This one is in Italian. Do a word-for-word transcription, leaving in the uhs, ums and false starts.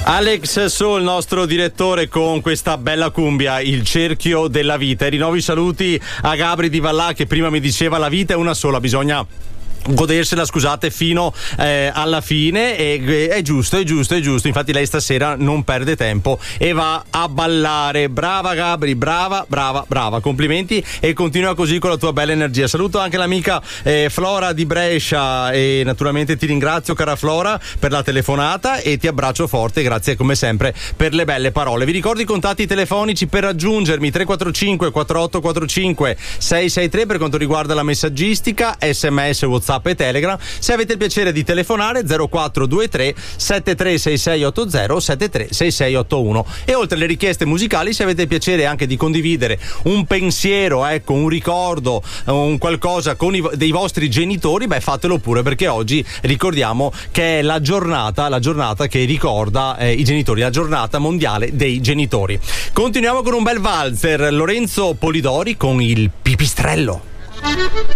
Alex Soul, il nostro direttore, con questa bella cumbia, Il cerchio della vita. E rinnovo i saluti a Gabri di Vallà, che prima mi diceva la vita è una sola, bisogna godersela, scusate, fino eh, alla fine, e è giusto, è giusto, è giusto. Infatti lei stasera non perde tempo e va a ballare. Brava Gabri, brava, brava, brava, complimenti, e continua così con la tua bella energia. Saluto anche l'amica eh, Flora di Brescia, e naturalmente ti ringrazio, cara Flora, per la telefonata, e ti abbraccio forte. Grazie come sempre per le belle parole. Vi ricordo i contatti telefonici per raggiungermi: tre quattro cinque quattro otto quattro cinque sei sei tre per quanto riguarda la messaggistica, sms, WhatsApp e Telegram. Se avete il piacere di telefonare, zero quattro due tre sette tre sei sei otto zero sette tre sei sei otto uno. E oltre alle richieste musicali, se avete il piacere anche di condividere un pensiero, ecco, un ricordo, un qualcosa con i, dei vostri genitori, beh, fatelo pure, perché oggi ricordiamo che è la giornata, la giornata che ricorda eh, i genitori, la giornata mondiale dei genitori. Continuiamo con un bel valzer, Lorenzo Polidori con il Pipistrello.